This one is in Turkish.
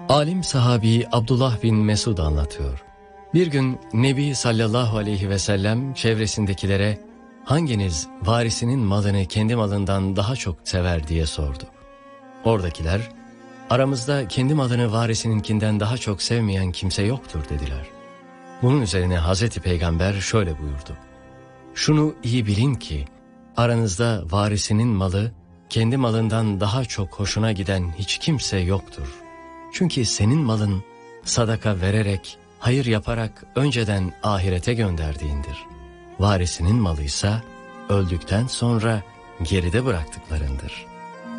Alim sahabi Abdullah bin Mesud anlatıyor. Bir gün Nebi sallallahu aleyhi ve sellem çevresindekilere hanginiz varisinin malını kendi malından daha çok sever diye sordu. Oradakiler aramızda kendi malını varisininkinden daha çok sevmeyen kimse yoktur dediler. Bunun üzerine Hazreti Peygamber şöyle buyurdu. Şunu iyi bilin ki aranızda varisinin malı kendi malından daha çok hoşuna giden hiç kimse yoktur. Çünkü senin malın sadaka vererek, hayır yaparak önceden ahirete gönderdiğindir. Varisinin malıysa öldükten sonra geride bıraktıklarındır.